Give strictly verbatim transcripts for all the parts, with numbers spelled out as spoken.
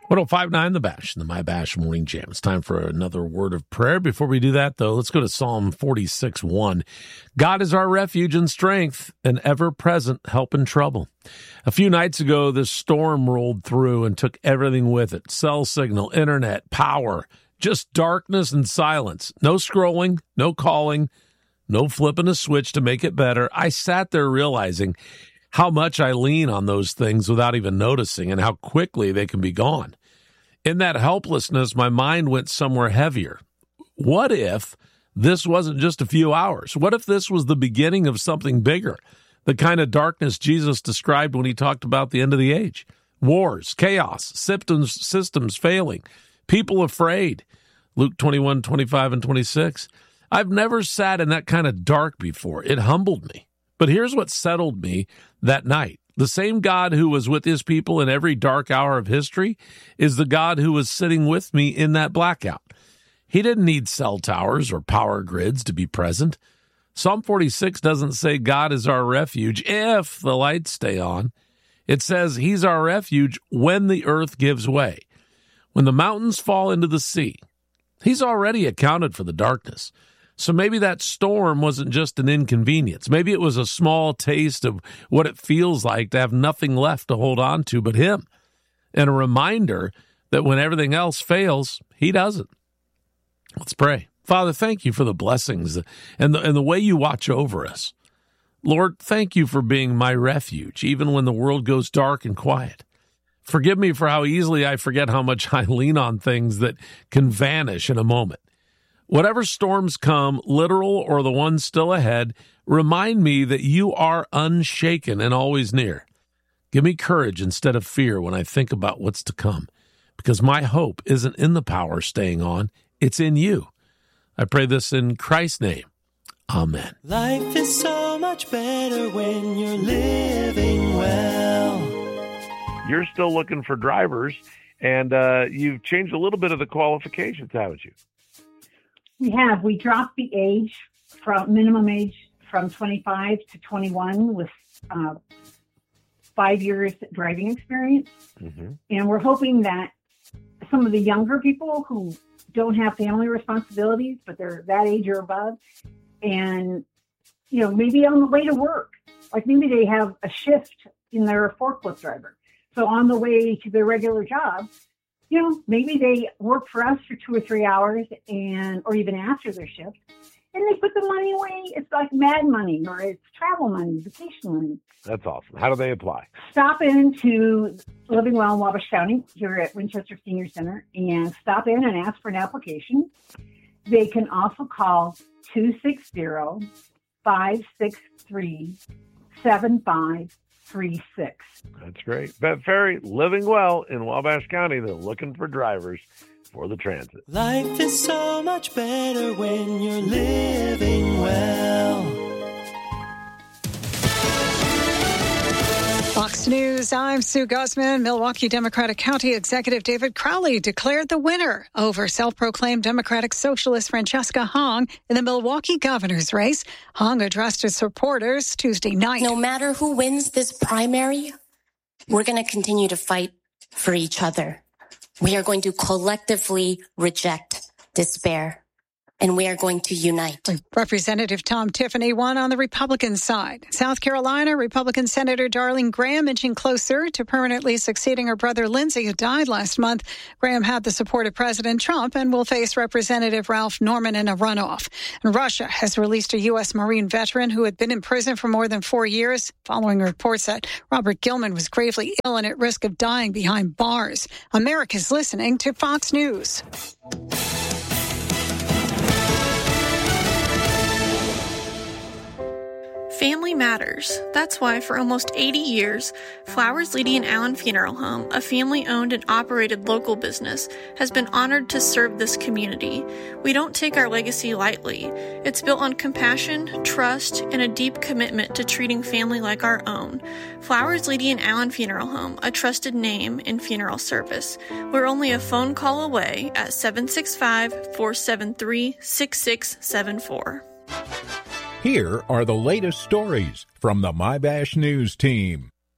one oh five point nine The Bash, the My Bash Morning Jam. It's time for another word of prayer. Before we do that, though, let's go to Psalm forty-six one. God is our refuge and strength, an ever-present help in trouble. A few nights ago, this storm rolled through and took everything with it. Cell signal, internet, power, just darkness and silence. No scrolling, no calling, no flipping a switch to make it better. I sat there realizing how much I lean on those things without even noticing and how quickly they can be gone. In that helplessness, my mind went somewhere heavier. What if this wasn't just a few hours? What if this was the beginning of something bigger? The kind of darkness Jesus described when he talked about the end of the age. Wars, chaos, symptoms, systems failing, people afraid. Luke twenty-one, twenty-five, and twenty-six. I've never sat in that kind of dark before. It humbled me. But here's what settled me that night. The same God who was with his people in every dark hour of history is the God who was sitting with me in that blackout. He didn't need cell towers or power grids to be present. Psalm forty-six doesn't say God is our refuge if the lights stay on. It says he's our refuge when the earth gives way. When the mountains fall into the sea, he's already accounted for the darkness. So maybe that storm wasn't just an inconvenience. Maybe it was a small taste of what it feels like to have nothing left to hold on to but him. And a reminder that when everything else fails, he doesn't. Let's pray. Father, thank you for the blessings and the, and the way you watch over us. Lord, thank you for being my refuge, even when the world goes dark and quiet. Forgive me for how easily I forget how much I lean on things that can vanish in a moment. Whatever storms come, literal or the ones still ahead, remind me that you are unshaken and always near. Give me courage instead of fear when I think about what's to come, because my hope isn't in the power staying on, it's in you. I pray this in Christ's name. Amen. Life is so much better when you're living well. You're still looking for drivers, and uh, you've changed a little bit of the qualifications, haven't you? We have. We dropped the age from minimum age from twenty-five to twenty-one with uh, five years driving experience. Mm-hmm. And we're hoping that some of the younger people who don't have family responsibilities, but they're that age or above, and, you know, maybe on the way to work, like maybe they have a shift in their forklift driver. So on the way to their regular job, you know, maybe they work for us for two or three hours and, or even after their shift, and they put the money away. It's like mad money, or it's travel money, vacation money. That's awesome. How do they apply? Stop into Living Well in Wabash County here at Winchester Senior Center and stop in and ask for an application. They can also call two six zero, five six three, seven five three six. That's great. Bet Ferry, Living Well in Wabash County. They're looking for drivers for the transit. Life is so much better when you're living well. Fox News, I'm Sue Guzman. Milwaukee Democratic County Executive David Crowley declared the winner over self-proclaimed Democratic Socialist Francesca Hong in the Milwaukee governor's race. Hong addressed his supporters Tuesday night. No matter who wins this primary, we're going to continue to fight for each other. We are going to collectively reject despair, and we are going to unite. Representative Tom Tiffany won on the Republican side. South Carolina Republican Senator Darlene Graham inching closer to permanently succeeding her brother Lindsey, who died last month. Graham had the support of President Trump and will face Representative Ralph Norman in a runoff. And Russia has released a U S Marine veteran who had been in prison for more than four years, following reports that Robert Gilman was gravely ill and at risk of dying behind bars. America's listening to Fox News. Family matters. That's why for almost eighty years, Flowers, Leedy and Allen Funeral Home, a family-owned and operated local business, has been honored to serve this community. We don't take our legacy lightly. It's built on compassion, trust, and a deep commitment to treating family like our own. Flowers, Leedy and Allen Funeral Home, a trusted name in funeral service. We're only a phone call away at seven six five, four seven three, six six seven four. Here are the latest stories from the My Bash News team.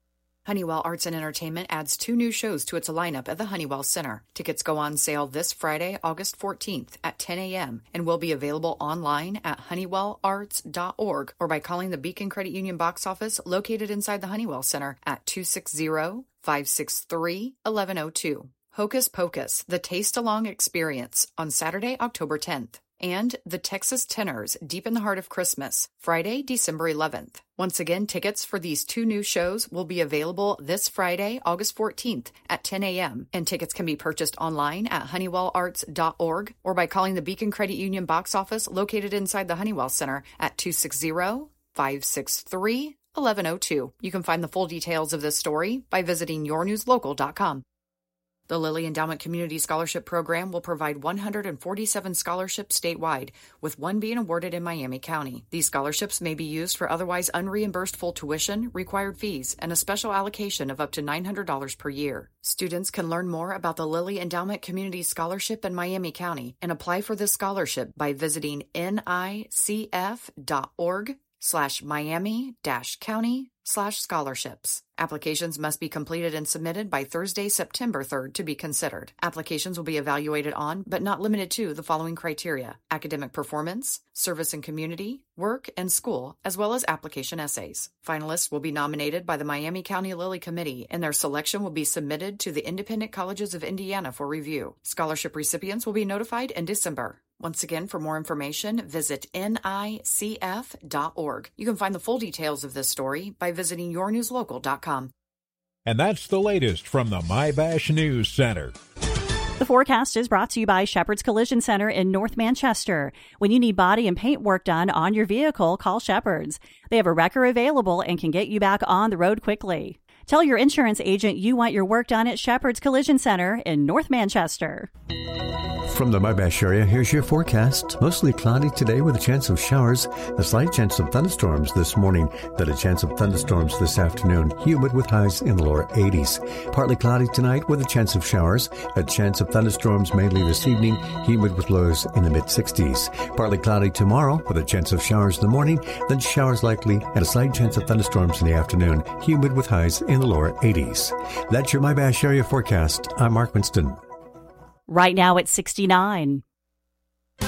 Honeywell Arts and Entertainment adds two new shows to its lineup at the Honeywell Center. Tickets go on sale this Friday, August fourteenth at ten a.m. and will be available online at honeywell arts dot org or by calling the Beacon Credit Union box office located inside the Honeywell Center at two six zero, five six three, one one zero two. Hocus Pocus, The Taste-Along Experience on Saturday, October tenth. And The Texas Tenors, Deep in the Heart of Christmas, Friday, December eleventh. Once again, tickets for these two new shows will be available this Friday, August fourteenth at ten a.m. And tickets can be purchased online at honeywell arts dot org or by calling the Beacon Credit Union box office located inside the Honeywell Center at two six zero, five six three, one one zero two. You can find the full details of this story by visiting your news local dot com. The Lilly Endowment Community Scholarship Program will provide one hundred forty-seven scholarships statewide, with one being awarded in Miami County. These scholarships may be used for otherwise unreimbursed full tuition, required fees, and a special allocation of up to nine hundred dollars per year. Students can learn more about the Lilly Endowment Community Scholarship in Miami County and apply for this scholarship by visiting nicf dot org slash Miami dash county slash scholarships. Applications must be completed and submitted by Thursday, September third to be considered. Applications will be evaluated on, but not limited to, the following criteria: academic performance, service in community, work, and school, as well as application essays. Finalists will be nominated by the Miami County Lilly Committee, and their selection will be submitted to the Independent Colleges of Indiana for review. Scholarship recipients will be notified in December. Once again, for more information, visit nicf dot org. You can find the full details of this story by visiting your news local dot com. And that's the latest from the MyBash News Center. The forecast is brought to you by Shepherd's Collision Center in North Manchester. When you need body and paint work done on your vehicle, call Shepherd's. They have a wrecker available and can get you back on the road quickly. Tell your insurance agent you want your work done at Shepherd's Collision Center in North Manchester. From the MyBash area, here's your forecast. Mostly cloudy today with a chance of showers. A slight chance of thunderstorms this morning. Then a chance of thunderstorms this afternoon. Humid with highs in the lower eighties. Partly cloudy tonight with a chance of showers. A chance of thunderstorms mainly this evening. Humid with lows in the mid-sixties. Partly cloudy tomorrow with a chance of showers in the morning. Then showers likely and a slight chance of thunderstorms in the afternoon. Humid with highs in the lower eighties. That's your MyBash area forecast. I'm Mark Winston. Right now it's sixty-nine.